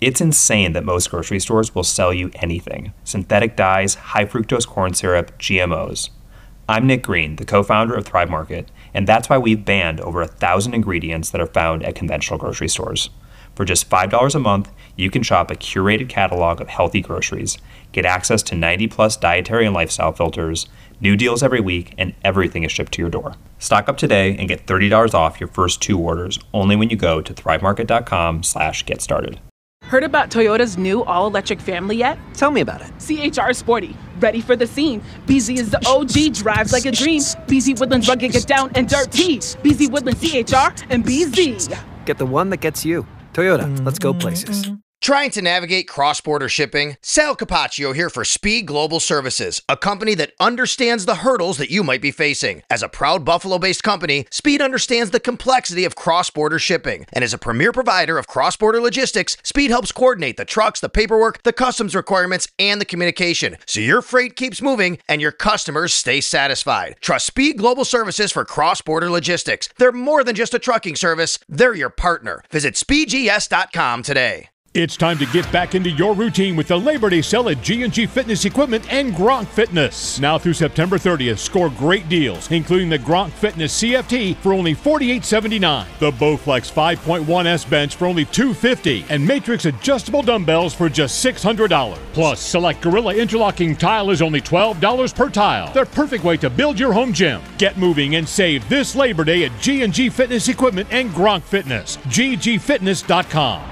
It's insane that most grocery stores will sell you anything. Synthetic dyes, high fructose corn syrup, GMOs. I'm Nick Green, the co-founder of Thrive Market, and that's why we've banned over 1,000 ingredients that are found at conventional grocery stores. For just $5 a month, you can shop a curated catalog of healthy groceries, get access to 90-plus dietary and lifestyle filters, new deals every week, and everything is shipped to your door. Stock up today and get $30 off your first 2 orders only when you go to thrivemarket.com/getstarted. Heard about Toyota's new all-electric family yet? Tell me about it. CHR Sporty, ready for the scene. BZ is the OG, drives like a dream. BZ Woodlands rugged, get down and dirty. BZ Woodlands, CHR, and BZ. Get the one that gets you. Toyota, let's go places. Trying to navigate cross-border shipping? Sal Capaccio here for Speed Global Services, a company that understands the hurdles that you might be facing. As a proud Buffalo-based company, Speed understands the complexity of cross-border shipping. And as a premier provider of cross-border logistics, Speed helps coordinate the trucks, the paperwork, the customs requirements, and the communication, so your freight keeps moving and your customers stay satisfied. Trust Speed Global Services for cross-border logistics. They're more than just a trucking service. They're your partner. Visit speedgs.com today. It's time to get back into your routine with the Labor Day sale at G&G Fitness Equipment and Gronk Fitness. Now through September 30th, score great deals, including the Gronk Fitness CFT for only $48.79, the Bowflex 5.1S bench for only $250, and Matrix adjustable dumbbells for just $600. Plus, select Gorilla interlocking tile is only $12 per tile. The perfect way to build your home gym. Get moving and save this Labor Day at G&G Fitness Equipment and Gronk Fitness. ggfitness.com.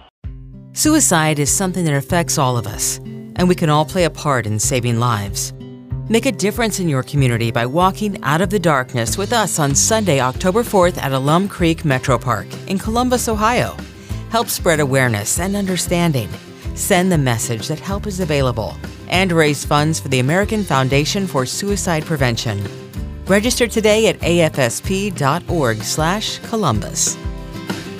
Suicide is something that affects all of us, and we can all play a part in saving lives. Make a difference in your community by walking out of the darkness with us on Sunday, October 4th at Alum Creek Metro Park in Columbus, Ohio. Help spread awareness and understanding. Send the message that help is available and raise funds for the American Foundation for Suicide Prevention. Register today at afsp.org/Columbus.